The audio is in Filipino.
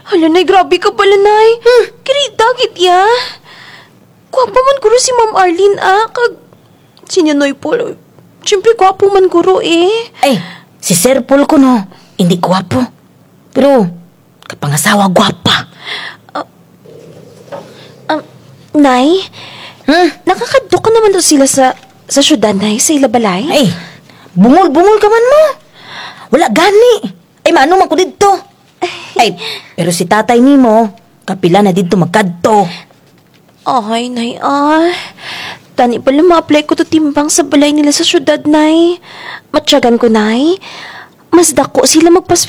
Hala, nay, grabe ka pala, nay. Kirita, ya. Gwapa man guro si Ma'am Arlene, kag sinanoy Paul. Siyempre, gwapo man guro, Ay, si Sir Paul ko no, hindi gwapo. Pero, kapangasawa gwapa. Nay, nakakadto ka naman daw sila sa syudad, nay, sa Ilabalay? Ay, bungol-bungol ka man mo. Wala gani. Ay, maano man ko dito. Ay, pero si tatay ni mo, kapila na dito magkadto. Ay, nay, tani pala ma-apply ko to timbang sa balay nila sa syudad, nay. Matyagan ko, nay. Mas dako sila magpasweldo